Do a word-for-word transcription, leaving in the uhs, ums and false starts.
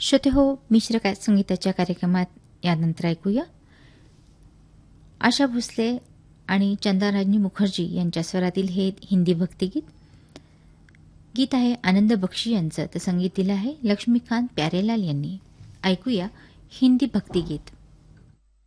श्रोते हो, मिश्र का संगीताच्या कार्यक्रमात यानंतर ऐकूया आशा भोसले आणि चंदाराजनी मुखर्जी यांच्या स्वरातील हे हिंदी भक्तिगीत. गीत आहे आनंद बक्षी यांचं, तर संगीत दिलं आहे लक्ष्मीकांत प्यारेलाल यांनी. ऐकूया हिंदी भक्तिगीत.